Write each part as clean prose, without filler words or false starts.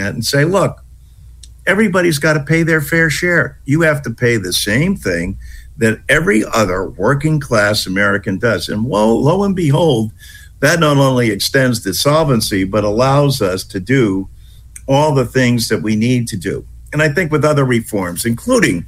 that and say, look, everybody's got to pay their fair share. You have to pay the same thing that every other working class American does. And lo and behold, that not only extends the solvency, but allows us to do all the things that we need to do. And I think with other reforms, including,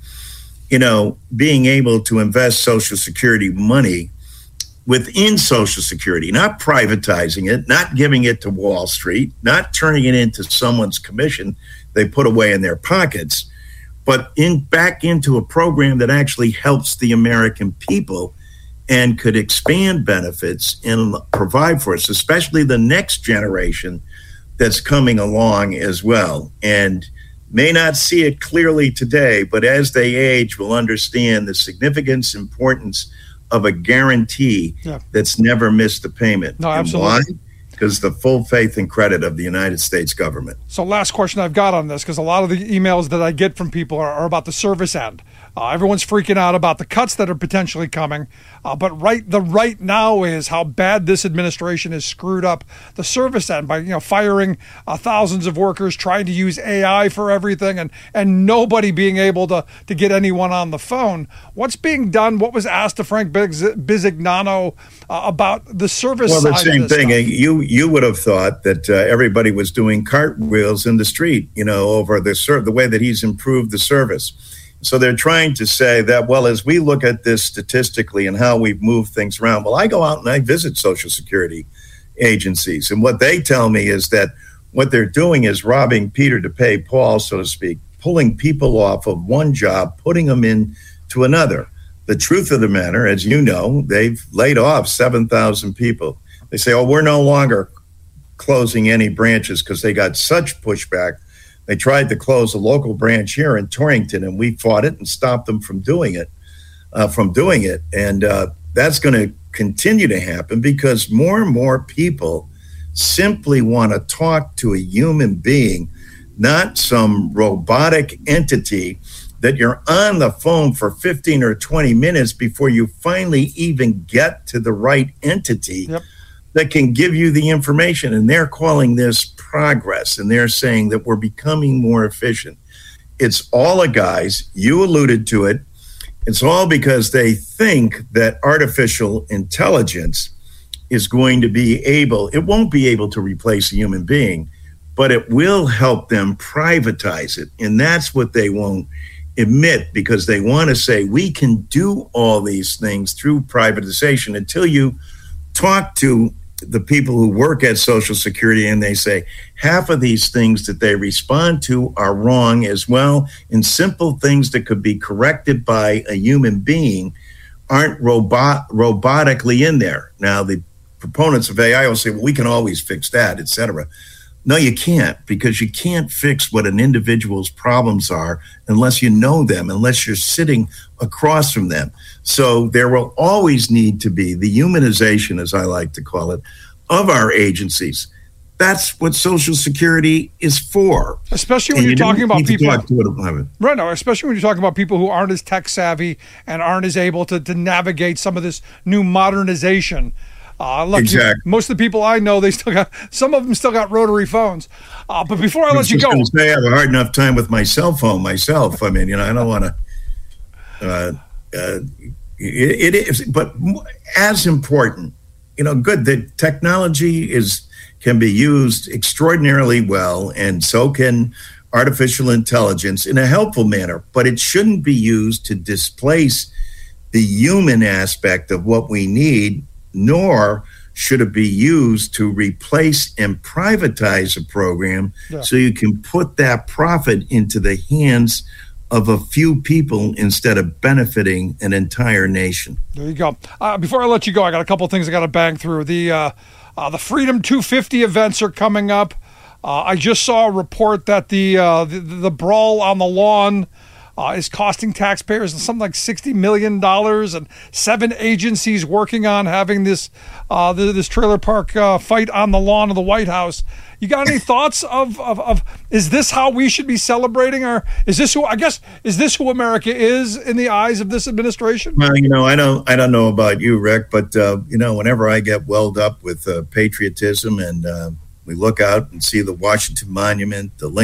being able to invest Social Security money within Social Security, not privatizing it, not giving it to Wall Street, not turning it into someone's commission they put away in their pockets, but back into a program that actually helps the American people and could expand benefits and provide for us, especially the next generation that's coming along as well. And may not see it clearly today, but as they age, will understand the significance, importance of a guarantee that's never missed a payment. No, absolutely. And why? Because the full faith and credit of the United States government. So last question I've got on this, because a lot of the emails that I get from people are about the service end. Everyone's freaking out about the cuts that are potentially coming. But right now is how bad this administration has screwed up the service end by firing thousands of workers, trying to use AI for everything, and nobody being able to get anyone on the phone. What's being done? What was asked to Frank Bisignano about the service side? Well, the same of this thing. stuff? You would have thought that everybody was doing cartwheels in the street, over the way that he's improved the service. So they're trying to say that, well, as we look at this statistically and how we've moved things around, well, I go out and I visit Social Security agencies. And what they tell me is that what they're doing is robbing Peter to pay Paul, so to speak, pulling people off of one job, putting them into another. The truth of the matter, as you know, they've laid off 7,000 people. They say, we're no longer closing any branches because they got such pushback. They tried to close a local branch here in Torrington, and we fought it and stopped them from doing it. And that's going to continue to happen because more and more people simply want to talk to a human being, not some robotic entity that you're on the phone for 15 or 20 minutes before you finally even get to the right entity. Yep. That can give you the information. And they're calling this progress. And they're saying that we're becoming more efficient. It's all a guise. You alluded to it. It's all because they think that artificial intelligence is going to it won't be able to replace a human being, but it will help them privatize it. And that's what they won't admit, because they want to say we can do all these things through privatization until you talk to the people who work at Social Security and they say half of these things that they respond to are wrong as well. And simple things that could be corrected by a human being aren't robotically in there. Now, the proponents of AI will say, well, we can always fix that, et cetera. No, you can't, because you can't fix what an individual's problems are unless you know them, unless you're sitting across from them. So there will always need to be the humanization, as I like to call it, of our agencies. That's what Social Security is for. Especially when you're talking about people. Right now, especially when you're talking about people who aren't as tech savvy and aren't as able to navigate some of this new modernization. Look, exactly. Most of the people I know, some of them still got rotary phones. But before I let you go, I have a hard enough time with my cell phone myself. I mean, I don't want to. It is, but as important, good. The technology can be used extraordinarily well, and so can artificial intelligence in a helpful manner. But it shouldn't be used to displace the human aspect of what we need, nor should it be used to replace and privatize a program so you can put that profit into the hands of a few people instead of benefiting an entire nation. There you go. Before I let you go, I got a couple of things I got to bang through. The Freedom 250 events are coming up. I just saw a report that the brawl on the lawn is costing taxpayers something like $60 million, and 7 agencies working on having this trailer park fight on the lawn of the White House. You got any thoughts of is this how we should be celebrating, or is this who America is in the eyes of this administration? Well, I don't know about you, Rick, but whenever I get welled up with patriotism and we look out and see the Washington Monument, the